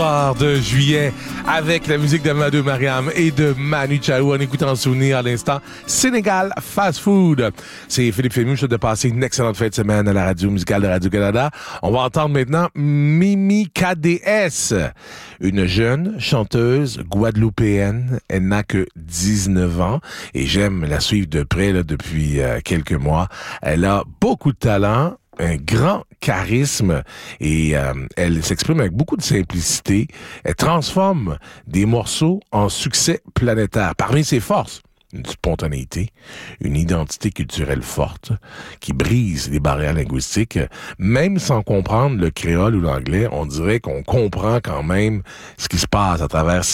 De juillet avec la musique de Madou Mariam et de Manu Chao en écoutant souvenir à l'instant Sénégal Fast Food. C'est Philippe Fému, je souhaite de passer une excellente fin de semaine à la radio musicale de Radio-Canada. On va entendre maintenant Mimi KDS, une jeune chanteuse guadeloupéenne. Elle n'a que 19 ans et j'aime la suivre de près là, depuis quelques mois. Elle a beaucoup de talent, un grand charisme et elle s'exprime avec beaucoup de simplicité. Elle transforme des morceaux en succès planétaire. Parmi ses forces, une spontanéité, une identité culturelle forte qui brise les barrières linguistiques. Même sans comprendre le créole ou l'anglais, on dirait qu'on comprend quand même ce qui se passe à travers